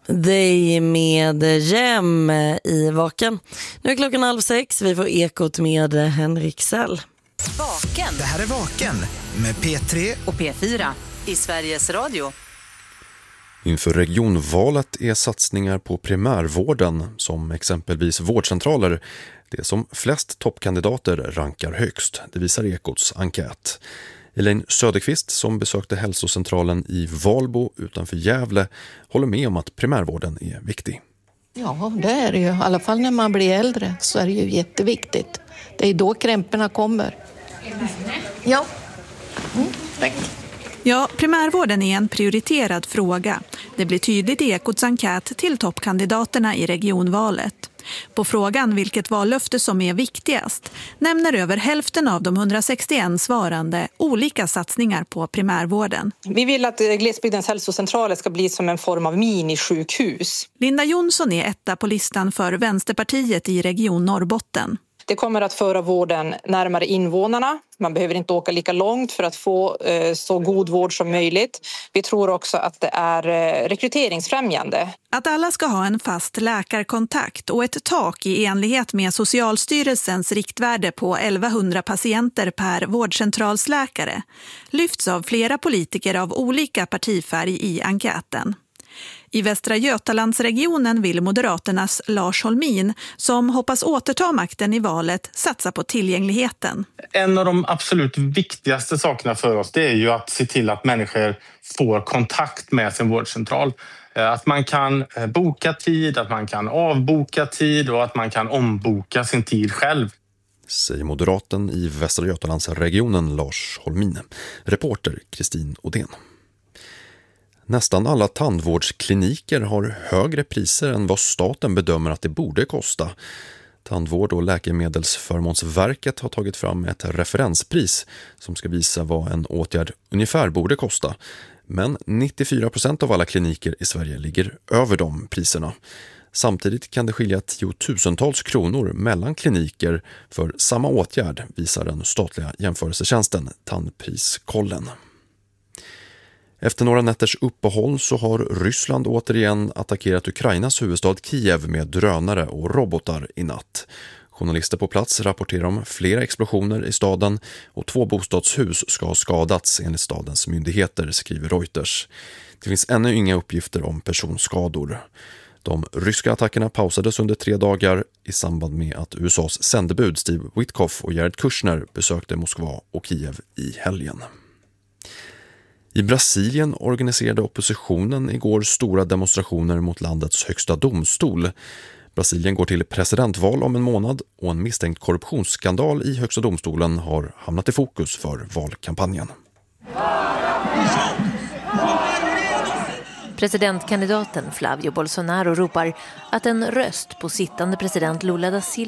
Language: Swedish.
dig med Jem i Vaken. Nu är klockan 5:30. Vi får Ekot med Henrik Sell. Vaken. Det här är Vaken med P3 och P4 i Sveriges Radio. Inför regionvalet är satsningar på primärvården, som exempelvis vårdcentraler, det som flest toppkandidater rankar högst. Det visar Ekots enkät. Elaine Söderqvist, som besökte hälsocentralen i Valbo utanför Gävle, håller med om att primärvården är viktig. Ja, det är det ju. I alla fall när man blir äldre så är det ju jätteviktigt. Det är då krämporna kommer. Ja, tack. Ja, primärvården är en prioriterad fråga. Det blir tydligt i Ekots enkät till toppkandidaterna i regionvalet. På frågan vilket vallöfte som är viktigast nämner över hälften av de 161 svarande olika satsningar på primärvården. Vi vill att glesbygdens hälsocentraler ska bli som en form av minisjukhus. Linda Jonsson är etta på listan för Vänsterpartiet i Region Norrbotten. Det kommer att föra vården närmare invånarna. Man behöver inte åka lika långt för att få så god vård som möjligt. Vi tror också att det är rekryteringsfrämjande. Att alla ska ha en fast läkarkontakt och ett tak i enlighet med Socialstyrelsens riktvärde på 1100 patienter per vårdcentralsläkare lyfts av flera politiker av olika partifärg i enkäten. I Västra Götalandsregionen vill Moderaternas Lars Holmin, som hoppas återta makten i valet, satsa på tillgängligheten. En av de absolut viktigaste sakerna för oss, det är ju att se till att människor får kontakt med sin vårdcentral. Att man kan boka tid, att man kan avboka tid och att man kan omboka sin tid själv. Säger moderaten i Västra Götalandsregionen Lars Holmin. Reporter Kristin Odén. Nästan alla tandvårdskliniker har högre priser än vad staten bedömer att det borde kosta. Tandvård- och läkemedelsförmånsverket har tagit fram ett referenspris som ska visa vad en åtgärd ungefär borde kosta. Men 94% av alla kliniker i Sverige ligger över de priserna. Samtidigt kan det skilja tiotusentals kronor mellan kliniker för samma åtgärd, visar den statliga jämförelsetjänsten Tandpriskollen. Efter några nätters uppehåll så har Ryssland återigen attackerat Ukrainas huvudstad Kiev med drönare och robotar i natt. Journalister på plats rapporterar om flera explosioner i staden och 2 bostadshus ska ha skadats enligt stadens myndigheter, skriver Reuters. Det finns ännu inga uppgifter om personskador. De ryska attackerna pausades under 3 dagar i samband med att USAs sändebud Steve Witkoff och Jared Kushner besökte Moskva och Kiev i helgen. I Brasilien organiserade oppositionen igår stora demonstrationer mot landets högsta domstol. Brasilien går till presidentval om en månad och en misstänkt korruptionsskandal i högsta domstolen har hamnat i fokus för valkampanjen. Presidentkandidaten Flavio Bolsonaro ropar att en röst på sittande president Lula da Silva